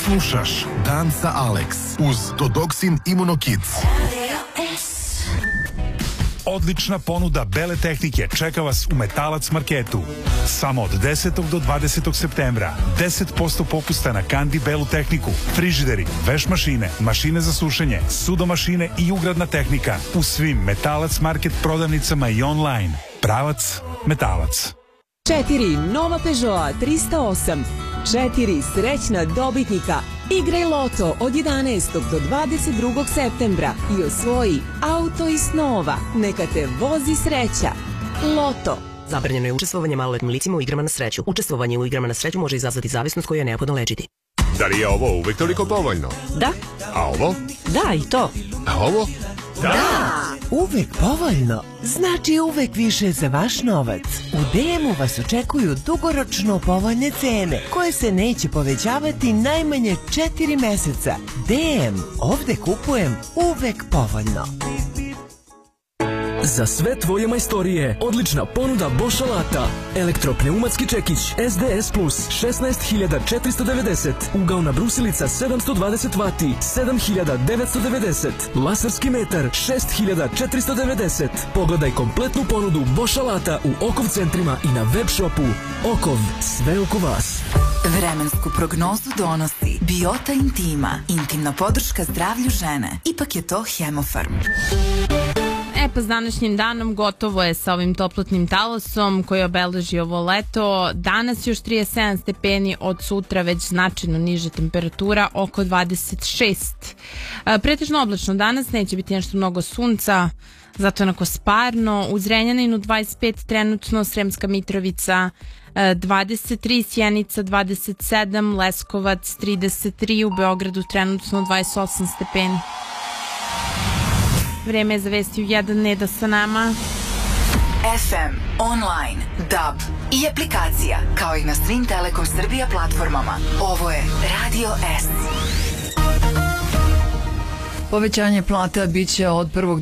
Slušaš Dan sa Alex uz Todoksin Immunokids. Odlična ponuda bele tehnike čeka vas u Metalac marketu. Samo od 10. do 20. septembra 10% popusta na Kandi belu tehniku, frižideri, veš mašine, mašine za sušenje, sudomašine i ugradna tehnika u svim Metalac market prodavnicama i online. Pravac Metalac. 4 nova Peugeota 308, 4 srećna dobitnika. Igraj loto od 11. do 22. septembra i osvoji auto iz snova. Neka te vozi sreća. Loto. Zabranjeno je učestvovanje maloletnim licima u igrama na sreću. Učestvovanje u igrama na sreću može izazvati zavisnost koju je neophodno lečiti. Da li je ovo uvek toliko povoljno? Da. A ovo? Da, i to. A ovo? Da! Uvek povoljno znači uvek više za vaš novac. U DM-u vas očekuju dugoročno povoljne cene koje se neće povećavati najmanje 4 meseca. DM, ovde kupujem uvek povoljno. Za sve tvoje majstorije, odlična ponuda Bosch alata. Elektropneumatski čekić SDS Plus 16.490. Ugaona brusilica 720 vati 7.990. Laserski metar 6.490. Pogledaj kompletnu ponudu Bosch alata u Okov centrima i na web shopu. Okov, sve oko vas. Vremensku prognozu donosi Biota Intima, intimna podrška zdravlju žene. Ipak je to Hemofarm. Pa s današnjim danom gotovo je sa ovim toplotnim talasom koji obeleži ovo leto. Danas još 37 stepeni, od sutra već značajno niže temperatura, oko 26. Pretežno oblačno danas, neće biti nešto mnogo sunca, zato onako sparno. U Zrenjaninu 25 trenutno, Sremska Mitrovica 23, Sjenica 27, Leskovac 33, u Beogradu trenutno 28 stepeni. Vreme je za vesti u 1, Neda sa nama. FM, online, DAB i aplikacija, kao i na svim Telekom Srbija platformama. Ovo je Radio S. Povećanje plata biće od 1.